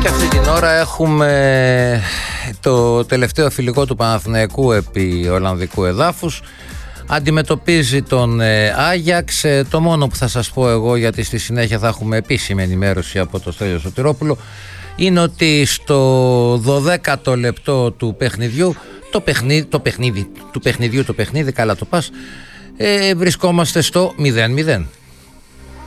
Και αυτή την ώρα έχουμε το τελευταίο φιλικό του Παναθηναϊκού επί Ολλανδικού εδάφους. Αντιμετωπίζει τον Άγιαξ. Το μόνο που θα σας πω εγώ, γιατί στη συνέχεια θα έχουμε επίσημη ενημέρωση από τον Στέλιο Σωτηρόπουλο, είναι ότι στο 12ο λεπτό του παιχνιδιού, το παιχνίδι, καλά το πας, βρισκόμαστε στο 0-0.